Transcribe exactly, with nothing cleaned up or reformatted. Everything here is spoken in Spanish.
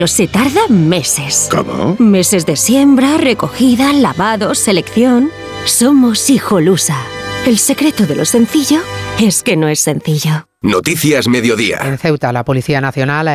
Se tarda meses. ¿Cómo? Meses de siembra, recogida, lavado, selección. Somos Hijolusa. El secreto de lo sencillo es que no es sencillo. Noticias Mediodía. En Ceuta, la Policía Nacional